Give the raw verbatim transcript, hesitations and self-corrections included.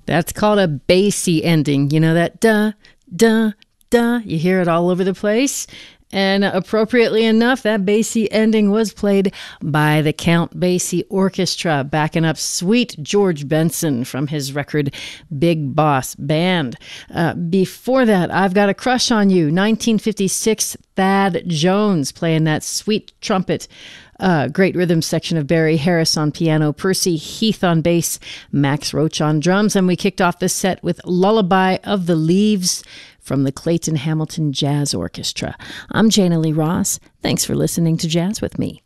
That's called a bassy ending. You know that duh, duh, duh. You hear it all over the place. And appropriately enough, that bassy ending was played by the Count Basie Orchestra, backing up sweet George Benson from his record Big Boss Band. Uh, before that, I've Got a Crush on You, nineteen fifty-six, Thad Jones playing that sweet trumpet. Uh, great rhythm section of Barry Harris on piano, Percy Heath on bass, Max Roach on drums. And we kicked off the set with Lullaby of the Leaves from the Clayton Hamilton Jazz Orchestra. I'm Jana Lee Ross. Thanks for listening to Jazz with Me.